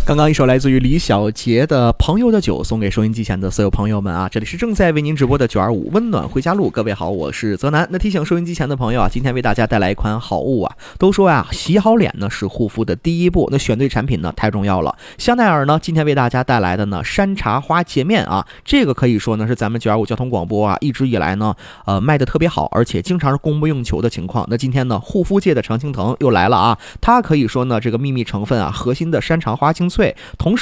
刚刚一首来自于李小杰的《朋友的酒》送给收音机前的所有朋友们啊！这里是正在为您直播的925温暖回家路，各位好，我是泽南。那提醒收音机前的朋友啊，今天为大家带来一款好物啊！都说啊，洗好脸呢是护肤的第一步，那选对产品呢太重要了。香奈儿呢今天为大家带来的呢山茶花洁面啊，这个可以说呢是咱们925交通广播啊一直以来呢卖的特别好，而且经常是供不应求的情况。那今天呢护肤界的常青藤又来了啊，它可以说呢这个秘密成分啊核心的山茶花精粹，同时